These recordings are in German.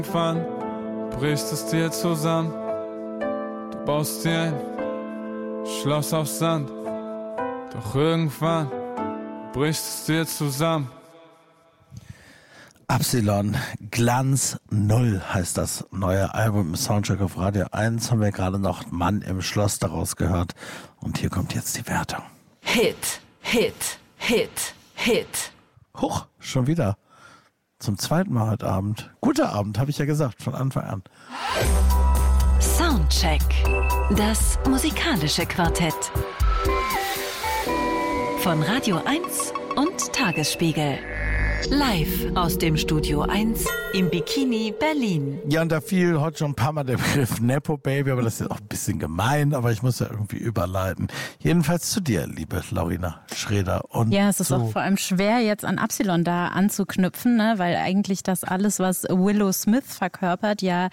Irgendwann bricht es dir zusammen. Du baust dir ein Schloss aus Sand. Doch irgendwann bricht es dir zusammen. Absilon, Glanz Null heißt das neue Album im Soundcheck auf Radio 1. Haben wir gerade noch Mann im Schloss daraus gehört. Und hier kommt jetzt die Wertung. Hit, Hit, Hit, Hit. Huch, schon wieder. Zum zweiten Mal heute Abend. Guter Abend, habe ich ja gesagt, von Anfang an. Soundcheck, das musikalische Quartett. Von Radio 1 und Tagesspiegel. Live aus dem Studio 1 im Bikini Berlin. Ja, und da fiel heute schon ein paar Mal der Begriff Nepo Baby, aber das ist auch ein bisschen gemein, aber ich muss ja irgendwie überleiten. Jedenfalls zu dir, liebe Laurina Schreder. Und ja, es ist auch vor allem schwer, jetzt an Absilon da anzuknüpfen, ne? Weil eigentlich das alles, was Willow Smith verkörpert, ja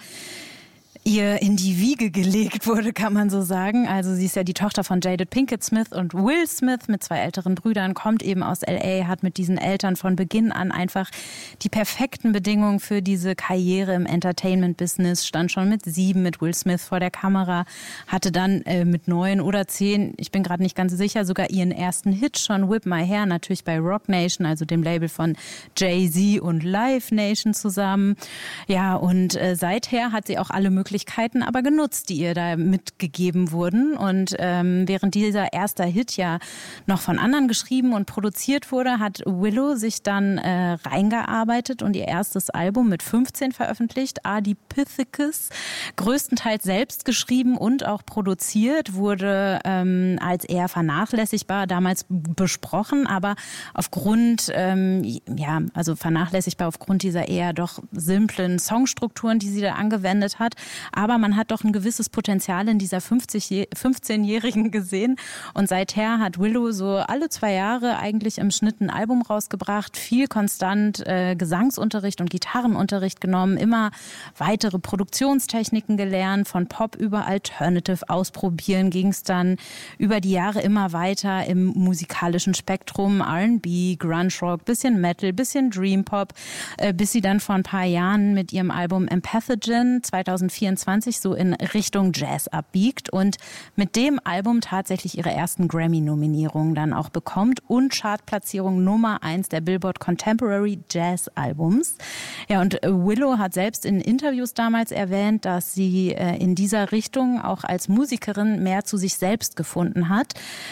ihr in die Wiege gelegt wurde, kann man so sagen. Also sie ist ja die Tochter von Jada Pinkett Smith und Will Smith mit 2 älteren Brüdern, kommt eben aus L.A., hat mit diesen Eltern von Beginn an einfach die perfekten Bedingungen für diese Karriere im Entertainment-Business, stand schon mit 7 mit Will Smith vor der Kamera, hatte dann mit 9 oder 10, ich bin gerade nicht ganz sicher, sogar ihren ersten Hit schon, Whip My Hair, natürlich bei Roc Nation, also dem Label von Jay-Z und Live Nation zusammen. Ja, und seither hat sie auch alle Möglichkeiten aber genutzt, die ihr da mitgegeben wurden. Und während dieser erste Hit ja noch von anderen geschrieben und produziert wurde, hat Willow sich dann reingearbeitet und ihr erstes Album mit 15 veröffentlicht, Adipithecus, größtenteils selbst geschrieben und auch produziert, wurde als eher vernachlässigbar damals besprochen, aber aufgrund, vernachlässigbar aufgrund dieser eher doch simplen Songstrukturen, die sie da angewendet hat. Aber man hat doch ein gewisses Potenzial in dieser 15-Jährigen gesehen. Und seither hat Willow so alle 2 Jahre eigentlich im Schnitt ein Album rausgebracht, viel konstant Gesangsunterricht und Gitarrenunterricht genommen, immer weitere Produktionstechniken gelernt, von Pop über Alternative ausprobieren, ging es dann über die Jahre immer weiter im musikalischen Spektrum, R&B, Grunge Rock, bisschen Metal, bisschen Dream Pop, bis sie dann vor ein paar Jahren mit ihrem Album Empathogen 2024 so in Richtung Jazz abbiegt und mit dem Album tatsächlich ihre ersten Grammy-Nominierungen dann auch bekommt und Chartplatzierung Nummer 1 der Billboard Contemporary Jazz Albums. Ja, und Willow hat selbst in Interviews damals erwähnt, dass sie in dieser Richtung auch als Musikerin mehr zu sich selbst gefunden hat.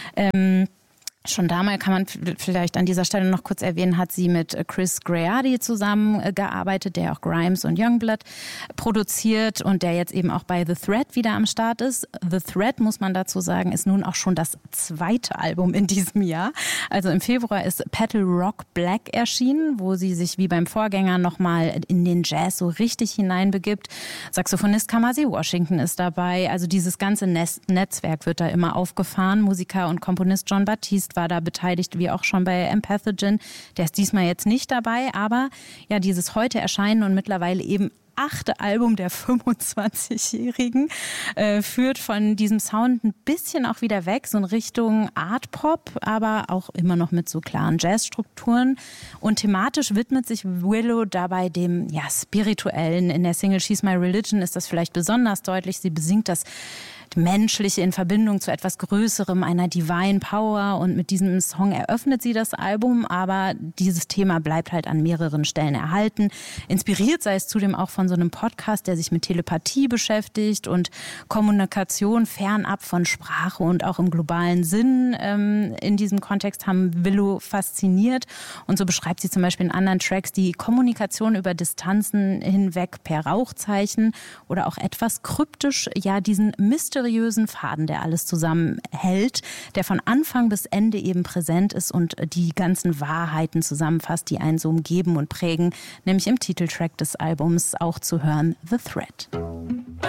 Schon damals kann man vielleicht an dieser Stelle noch kurz erwähnen, hat sie mit Chris Gready zusammengearbeitet, der auch Grimes und Youngblood produziert und der jetzt eben auch bei The Thread wieder am Start ist. The Thread, muss man dazu sagen, ist nun auch schon das 2. Album in diesem Jahr. Also im Februar ist Petal Rock Black erschienen, wo sie sich wie beim Vorgänger nochmal in den Jazz so richtig hineinbegibt. Saxophonist Kamasi Washington ist dabei. Also dieses ganze Netzwerk wird da immer aufgefahren. Musiker und Komponist John Batiste war da beteiligt, wie auch schon bei Empathogen. Der ist diesmal jetzt nicht dabei, aber ja, dieses heute erscheinen und mittlerweile eben 8. Album der 25-Jährigen führt von diesem Sound ein bisschen auch wieder weg, so in Richtung Art Pop, aber auch immer noch mit so klaren Jazzstrukturen. Und thematisch widmet sich Willow dabei dem Spirituellen. In der Single She's My Religion ist das vielleicht besonders deutlich. Sie besingt das Menschliche in Verbindung zu etwas Größerem, einer Divine Power, und mit diesem Song eröffnet sie das Album, aber dieses Thema bleibt halt an mehreren Stellen erhalten. Inspiriert sei es zudem auch von so einem Podcast, der sich mit Telepathie beschäftigt und Kommunikation fernab von Sprache und auch im globalen Sinn. In diesem Kontext haben Willow fasziniert, und so beschreibt sie zum Beispiel in anderen Tracks die Kommunikation über Distanzen hinweg per Rauchzeichen oder auch etwas kryptisch, diesen mysteriösen Faden, der alles zusammenhält, der von Anfang bis Ende eben präsent ist und die ganzen Wahrheiten zusammenfasst, die einen so umgeben und prägen, nämlich im Titeltrack des Albums auch zu hören, The Thread.